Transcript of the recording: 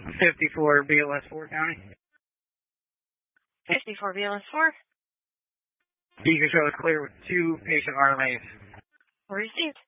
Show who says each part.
Speaker 1: 54 BLS4 County.
Speaker 2: 54 BLS4.
Speaker 1: Beacon show is clear with 2 patient RMAs.
Speaker 2: Received.